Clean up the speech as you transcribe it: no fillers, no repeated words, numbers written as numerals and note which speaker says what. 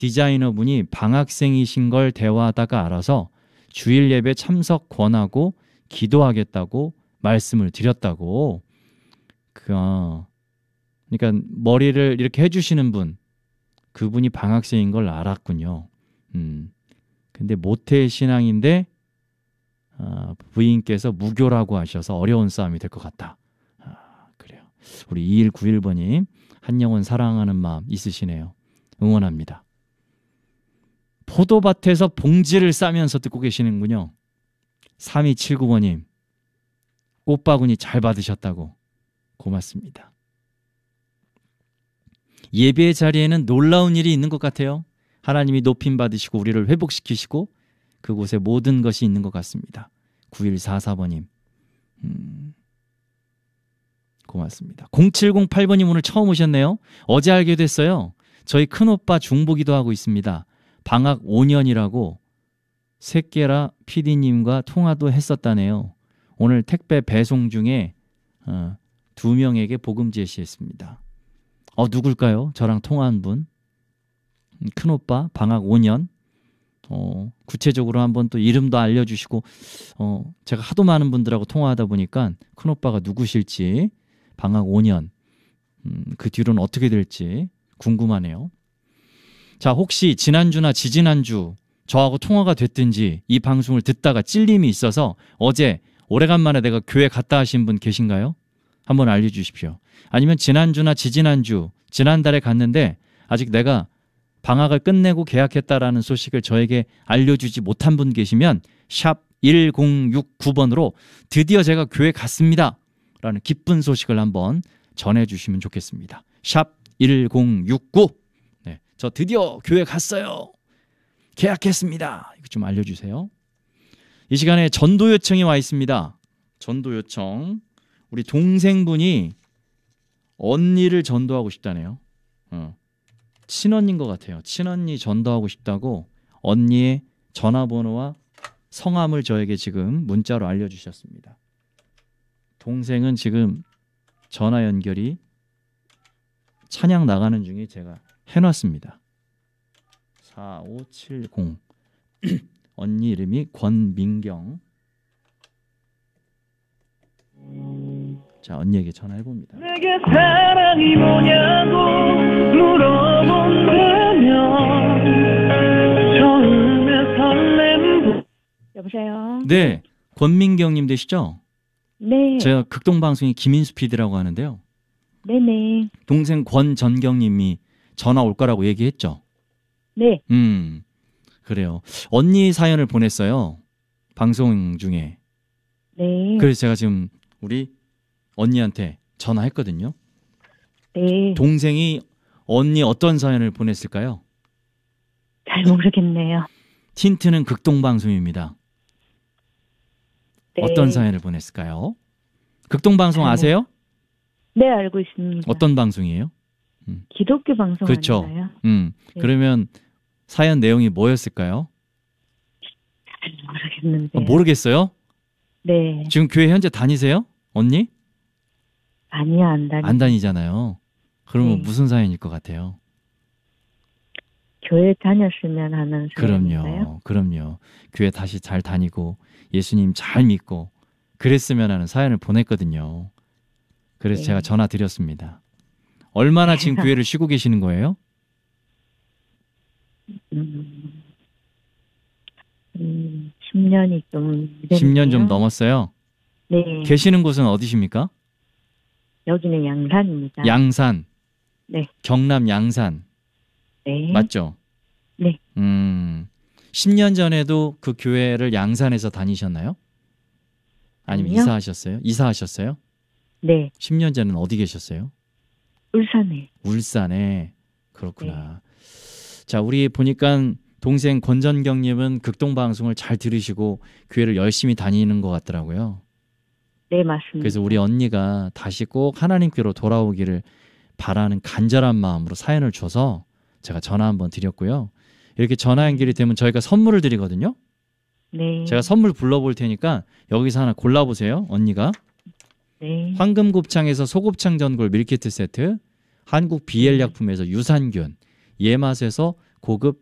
Speaker 1: 디자이너분이 방학생이신 걸 대화하다가 알아서 주일 예배 참석 권하고 기도하겠다고 말씀을 드렸다고. 그러니까 머리를 이렇게 해주시는 분, 그분이 방학생인 걸 알았군요. 근데 모태신앙인데 부인께서 무교라고 하셔서 어려운 싸움이 될 것 같다. 그래요. 우리 2191번님 한 영혼 사랑하는 마음 있으시네요. 응원합니다. 포도밭에서 봉지를 싸면서 듣고 계시는군요. 3279번님 꽃바구니 잘 받으셨다고. 고맙습니다. 예배의 자리에는 놀라운 일이 있는 것 같아요. 하나님이 높임 받으시고 우리를 회복시키시고 그곳에 모든 것이 있는 것 같습니다. 9144번님 고맙습니다. 0708번님 오늘 처음 오셨네요. 어제 알게 됐어요. 저희 큰오빠 중보기도 하고 있습니다. 방학 5년이라고 새끼라 PD님과 통화도 했었다네요. 오늘 택배 배송 중에 2명에게 복음 제시했습니다. 누굴까요? 저랑 통화한 분. 큰오빠 방학 5년. 구체적으로 한번 또 이름도 알려주시고 제가 하도 많은 분들하고 통화하다 보니까 큰오빠가 누구실지 방학 5년 그 뒤로는 어떻게 될지 궁금하네요. 자, 혹시 지난주나 지지난주 저하고 통화가 됐든지 이 방송을 듣다가 찔림이 있어서 어제 오래간만에 내가 교회 갔다 하신 분 계신가요? 한번 알려주십시오. 아니면 지난주나 지지난주 지난달에 갔는데 아직 내가 방학을 끝내고 계약했다라는 소식을 저에게 알려주지 못한 분 계시면 샵 1069번으로 드디어 제가 교회 갔습니다 라는 기쁜 소식을 한번 전해주시면 좋겠습니다. 샵 1069. 네, 저 드디어 교회 갔어요. 계약했습니다. 이거 좀 알려주세요. 이 시간에 전도 요청이 와 있습니다. 전도 요청. 우리 동생분이 언니를 전도하고 싶다네요. 친언니인 것 같아요. 친언니 전도하고 싶다고 언니의 전화번호와 성함을 저에게 지금 문자로 알려주셨습니다. 동생은 지금 전화 연결이 찬양 나가는 중에 제가 해놨습니다. 4570 언니 이름이 권민경. 자, 언니에게 전화해봅니다.
Speaker 2: 내게 사랑이 뭐냐고 물어본다면 처음에 설렘.
Speaker 3: 여보세요?
Speaker 1: 네, 권민경님 되시죠?
Speaker 3: 네.
Speaker 1: 제가 극동방송의 김인수 PD라고 하는데요.
Speaker 3: 네네.
Speaker 1: 동생 권전경님이 전화 올 거라고 얘기했죠?
Speaker 3: 네.
Speaker 1: 그래요. 언니 사연을 보냈어요. 방송 중에.
Speaker 3: 네.
Speaker 1: 그래서 제가 지금 우리 언니한테 전화했거든요.
Speaker 3: 네.
Speaker 1: 동생이 언니 어떤 사연을 보냈을까요?
Speaker 3: 잘 모르겠네요.
Speaker 1: 틴트는 극동방송입니다.
Speaker 3: 네.
Speaker 1: 어떤 사연을 보냈을까요? 극동방송 아세요?
Speaker 3: 네, 알고 있습니다.
Speaker 1: 어떤 방송이에요?
Speaker 3: 기독교 방송
Speaker 1: 그렇죠.
Speaker 3: 아닌가요?
Speaker 1: 네. 그러면 사연 내용이 뭐였을까요?
Speaker 3: 잘 모르겠는데.
Speaker 1: 모르겠어요?
Speaker 3: 네.
Speaker 1: 지금 교회 현재 다니세요? 언니?
Speaker 3: 아니요, 안 다니.
Speaker 1: 안 다니잖아요. 그러면
Speaker 3: 네.
Speaker 1: 무슨 사연일 것 같아요?
Speaker 3: 교회 다녔으면 하는 사연인가요?
Speaker 1: 그럼요. 교회 다시 잘 다니고 예수님 잘 믿고 그랬으면 하는 사연을 보냈거든요. 그래서
Speaker 3: 네.
Speaker 1: 제가 전화 드렸습니다. 얼마나 지금 교회를 쉬고 계시는 거예요?
Speaker 3: 10년이 좀 됐네요.
Speaker 1: 10년 좀 넘었어요.
Speaker 3: 네.
Speaker 1: 계시는 곳은 어디십니까?
Speaker 3: 여기는 양산입니다.
Speaker 1: 양산.
Speaker 3: 네.
Speaker 1: 경남 양산.
Speaker 3: 네.
Speaker 1: 맞죠?
Speaker 3: 네.
Speaker 1: 10년 전에도 그 교회를 양산에서 다니셨나요? 아니면
Speaker 3: 아니요.
Speaker 1: 이사하셨어요? 이사하셨어요?
Speaker 3: 네.
Speaker 1: 10년 전에는 어디 계셨어요?
Speaker 3: 울산에.
Speaker 1: 울산에. 그렇구나. 자, 우리 보니까 동생 권전경님은 극동방송을 잘 들으시고 교회를 열심히 다니는 것 같더라고요.
Speaker 3: 네, 맞습니다.
Speaker 1: 그래서 우리 언니가 다시 꼭 하나님께로 돌아오기를 바라는 간절한 마음으로 사연을 줘서 제가 전화 한번 드렸고요. 이렇게 전화 연결이 되면 저희가 선물을 드리거든요.
Speaker 3: 네.
Speaker 1: 제가 선물 불러볼 테니까 여기서 하나 골라보세요. 언니가.
Speaker 3: 네.
Speaker 1: 황금곱창에서 소곱창 전골 밀키트 세트, 한국 비엘약품에서 유산균, 예맛에서 고급